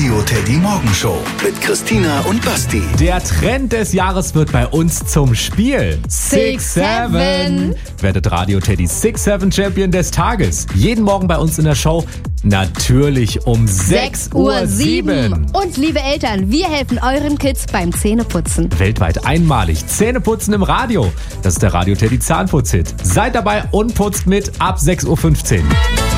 Radio Teddy Morgenshow mit Christina und Basti. Der Trend des Jahres wird bei uns zum Spiel. 6-7. Werdet Radio Teddy 6-7 Champion des Tages. Jeden Morgen bei uns in der Show. Natürlich um 6:07 Uhr. Und liebe Eltern, wir helfen euren Kids beim Zähneputzen. Weltweit einmalig. Zähneputzen im Radio. Das ist der Radio Teddy Zahnputz-Hit. Seid dabei und putzt mit ab 6:15 Uhr.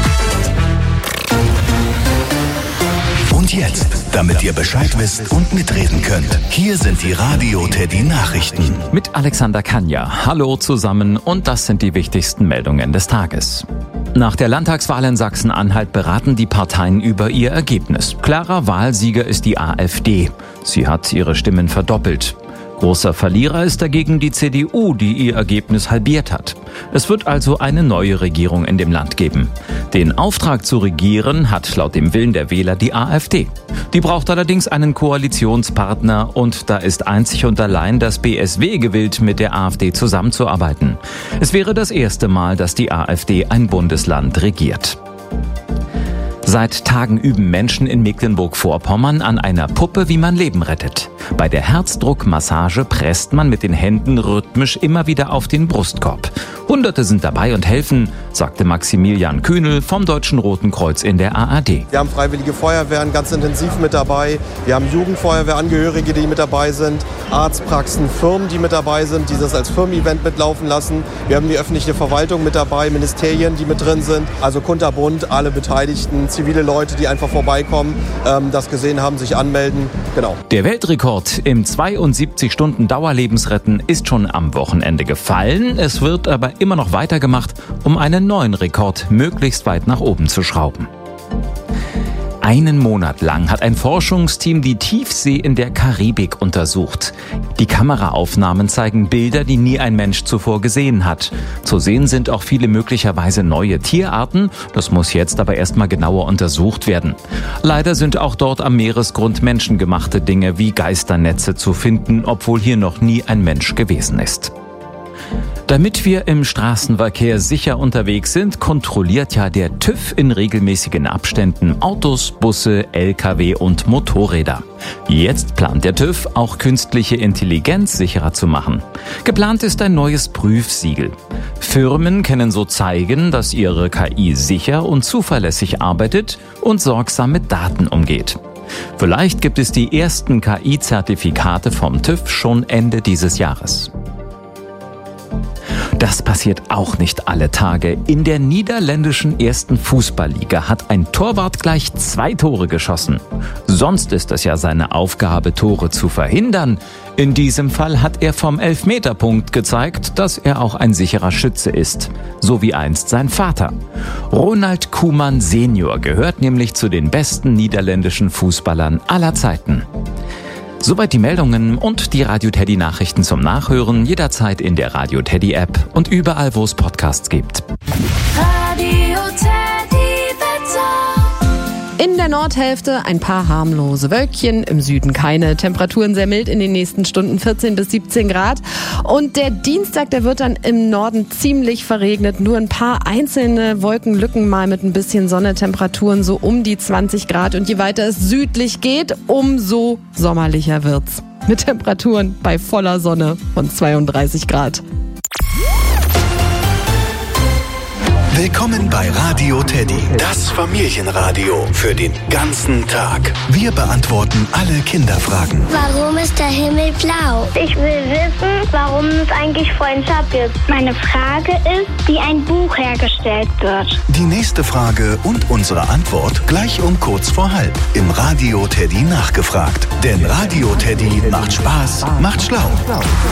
Und jetzt, damit ihr Bescheid wisst und mitreden könnt, hier sind die Radio Teddy Nachrichten. Mit Alexander Kanja. Hallo zusammen und das sind die wichtigsten Meldungen des Tages. Nach der Landtagswahl in Sachsen-Anhalt beraten die Parteien über ihr Ergebnis. Klarer Wahlsieger ist die AfD. Sie hat ihre Stimmen verdoppelt. Großer Verlierer ist dagegen die CDU, die ihr Ergebnis halbiert hat. Es wird also eine neue Regierung in dem Land geben. Den Auftrag zu regieren hat laut dem Willen der Wähler die AfD. Die braucht allerdings einen Koalitionspartner und da ist einzig und allein das BSW gewillt, mit der AfD zusammenzuarbeiten. Es wäre das erste Mal, dass die AfD ein Bundesland regiert. Seit Tagen üben Menschen in Mecklenburg-Vorpommern an einer Puppe, wie man Leben rettet. Bei der Herzdruckmassage presst man mit den Händen rhythmisch immer wieder auf den Brustkorb. Hunderte sind dabei und helfen, sagte Maximilian Kühnel vom Deutschen Roten Kreuz in der ARD. Wir haben Freiwillige Feuerwehren ganz intensiv mit dabei. Wir haben Jugendfeuerwehrangehörige, die mit dabei sind. Arztpraxen, Firmen, die mit dabei sind, die das als Firmen-Event mitlaufen lassen. Wir haben die öffentliche Verwaltung mit dabei, Ministerien, die mit drin sind. Also kunterbunt, alle Beteiligten, zivile Leute, die einfach vorbeikommen, das gesehen haben, sich anmelden. Genau. Der Weltrekord im 72-Stunden-Dauerlebensretten ist schon am Wochenende gefallen. Es wird aber immer noch weitergemacht, um einen neuen Rekord möglichst weit nach oben zu schrauben. Einen Monat lang hat ein Forschungsteam die Tiefsee in der Karibik untersucht. Die Kameraaufnahmen zeigen Bilder, die nie ein Mensch zuvor gesehen hat. Zu sehen sind auch viele möglicherweise neue Tierarten. Das muss jetzt aber erstmal genauer untersucht werden. Leider sind auch dort am Meeresgrund menschengemachte Dinge wie Geisternetze zu finden, obwohl hier noch nie ein Mensch gewesen ist. Damit wir im Straßenverkehr sicher unterwegs sind, kontrolliert ja der TÜV in regelmäßigen Abständen Autos, Busse, LKW und Motorräder. Jetzt plant der TÜV, auch künstliche Intelligenz sicherer zu machen. Geplant ist ein neues Prüfsiegel. Firmen können so zeigen, dass ihre KI sicher und zuverlässig arbeitet und sorgsam mit Daten umgeht. Vielleicht gibt es die ersten KI-Zertifikate vom TÜV schon Ende dieses Jahres. Das passiert auch nicht alle Tage. In der niederländischen ersten Fußballliga hat ein Torwart gleich 2 Tore geschossen. Sonst ist es ja seine Aufgabe, Tore zu verhindern. In diesem Fall hat er vom Elfmeterpunkt gezeigt, dass er auch ein sicherer Schütze ist. So wie einst sein Vater. Ronald Koeman Senior gehört nämlich zu den besten niederländischen Fußballern aller Zeiten. Soweit die Meldungen und die Radio Teddy Nachrichten zum Nachhören jederzeit in der Radio Teddy App und überall, wo es Podcasts gibt. Radio Teddy Wetter. In der Nordhälfte ein paar harmlose Wölkchen, im Süden keine. Temperaturen sehr mild in den nächsten Stunden, 14 bis 17 Grad. Und der Dienstag, der wird dann im Norden ziemlich verregnet. Nur ein paar einzelne Wolkenlücken mal mit ein bisschen Sonne, Temperaturen so um die 20 Grad. Und je weiter es südlich geht, umso sommerlicher wird's. Mit Temperaturen bei voller Sonne von 32 Grad. Willkommen bei Radio Teddy, das Familienradio für den ganzen Tag. Wir beantworten alle Kinderfragen. Warum ist der Himmel blau? Ich will wissen, warum es eigentlich Freundschaft gibt. Meine Frage ist, wie ein Buch hergestellt wird. Die nächste Frage und unsere Antwort gleich um kurz vor halb im Radio Teddy nachgefragt. Denn Radio Teddy macht Spaß, macht schlau.